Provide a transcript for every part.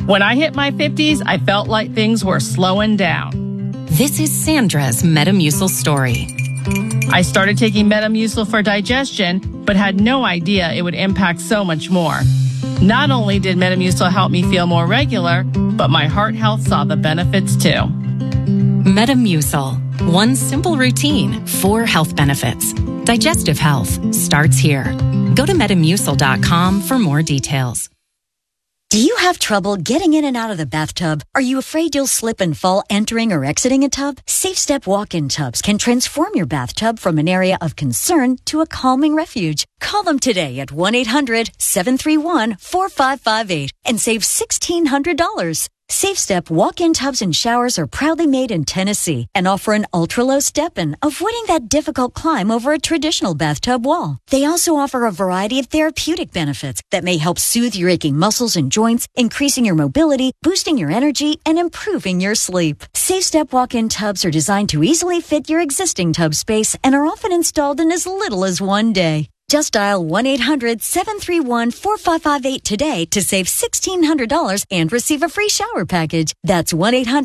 When I hit my 50s, I felt like things were slowing down. This is Sandra's Metamucil story. I started taking Metamucil for digestion, but had no idea it would impact so much more. Not only did Metamucil help me feel more regular, but my heart health saw the benefits too. Metamucil. One simple routine, 4 health benefits. Digestive health starts here. Go to Metamucil.com for more details. Do you have trouble getting in and out of the bathtub? Are you afraid you'll slip and fall entering or exiting a tub? SafeStep walk-in tubs can transform your bathtub from an area of concern to a calming refuge. Call them today at 1-800-731-4558 and save $1,600. SafeStep walk-in tubs and showers are proudly made in Tennessee and offer an ultra-low step-in, avoiding that difficult climb over a traditional bathtub wall. They also offer a variety of therapeutic benefits that may help soothe your aching muscles and joints, increasing your mobility, boosting your energy, and improving your sleep. SafeStep walk-in tubs are designed to easily fit your existing tub space and are often installed in as little as one day. Just dial 1-800-731-4558 today to save $1,600 and receive a free shower package. That's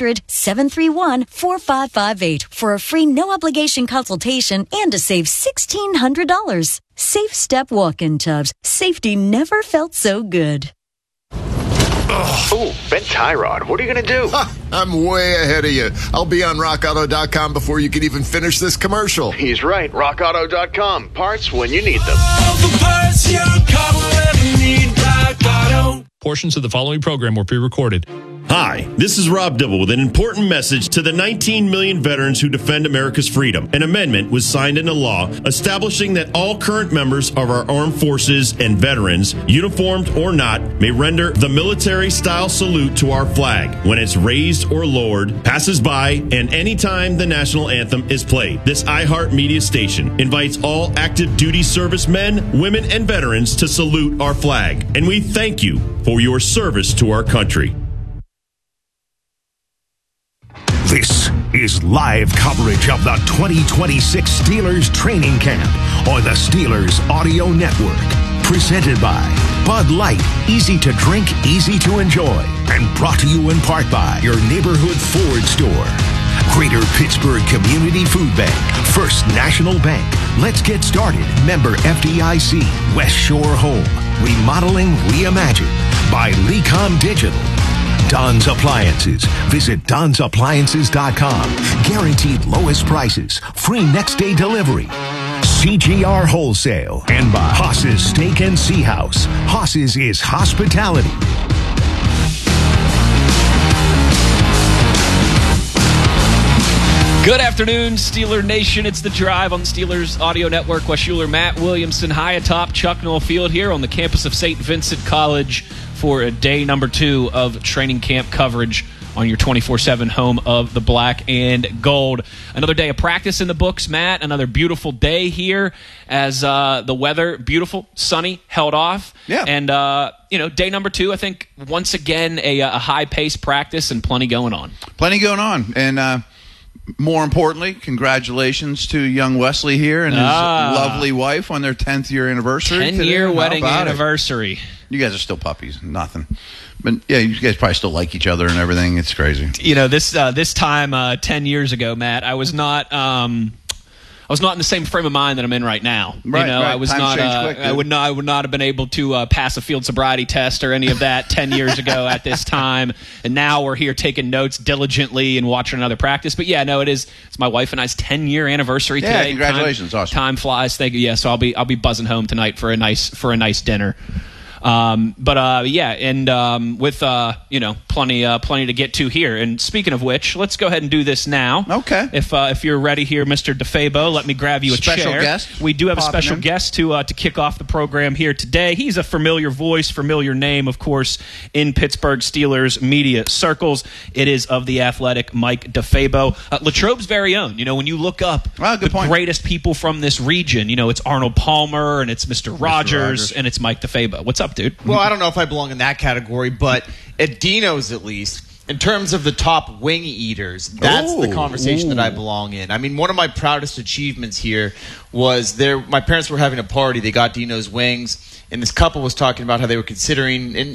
1-800-731-4558 for a free no-obligation consultation and to save $1,600. Safe Step walk-in tubs. Safety never felt so good. Oh, Ben Tyrod, what are you going to do? I'm way ahead of you. I'll be on RockAuto.com before you can even finish this commercial. He's right. RockAuto.com. Parts when you need them. All the parts your car will ever need. Rock Auto. Portions of the following program were pre-recorded. Hi, this is Rob Dibble with an important message to the 19 million veterans who defend America's freedom. An amendment was signed into law establishing that all current members of our armed forces and veterans, uniformed or not, may render the military-style salute to our flag when it's raised or lowered, passes by, and anytime the national anthem is played. This iHeart Media station invites all active duty servicemen, women, and veterans to salute our flag. And we thank you for your service to our country. This is live coverage of the 2026 Steelers training camp on the Steelers Audio Network. Presented by Bud Light, easy to drink, easy to enjoy. And brought to you in part by your neighborhood Ford store. Greater Pittsburgh Community Food Bank, First National Bank. Let's get started. Member FDIC, West Shore Home. Remodeling Reimagined by Lecom Digital. Don's Appliances. Visit Don'sAppliances.com. Guaranteed lowest prices. Free next day delivery. CGR Wholesale. And by Haas's Steak and Sea House. Haas's is hospitality. Good afternoon, Steeler Nation. It's The Drive on the Steelers Audio Network. Wes Schuler, Matt Williamson, high atop Chuck Noll Field here on the campus of St. Vincent College for day number 2 of training camp coverage on your 24/7 home of the black and gold. Another day of practice in the books, Matt. Another beautiful day here as the weather, beautiful, sunny, held off. Yeah. And, day number 2, I think, once again, a high-paced practice and plenty going on. Plenty going on. And more importantly, congratulations to young Wesley here and his lovely wife on their 10th year anniversary. 10-year wedding anniversary. You guys are still puppies. Nothing. But, yeah, you guys probably still like each other and everything. It's crazy. You know, this time 10 years ago, Matt, I was not in the same frame of mind that I'm in right now. Right, I was Times not. change quick, I would not have been able to pass a field sobriety test or any of that 10 years ago at this time. And now we're here taking notes diligently and watching another practice. But yeah, no, it's my wife and I's 10-year anniversary today. Yeah, congratulations! Awesome. Time flies. Thank you. Yeah, so I'll be buzzing home tonight for a nice dinner. With plenty to get to here. And speaking of which, let's go ahead and do this now. Okay. If you're ready here, Mr. DeFabo, let me grab you a special chair. Guest. We do have a special guest to kick off the program here today. He's a familiar voice, familiar name, of course, in Pittsburgh Steelers media circles. It is of the Athletic, Mike DeFabo, Latrobe's very own. You know, when you look up the greatest people from this region, you know, it's Arnold Palmer and it's Mr. Rogers and it's Mike DeFabo. What's up, dude? Well, I don't know if I belong in that category, but at Dino's at least, in terms of the top wing eaters, that's the conversation that I belong in. I mean, one of my proudest achievements here was my parents were having a party. They got Dino's wings, and this couple was talking about how they were considering, and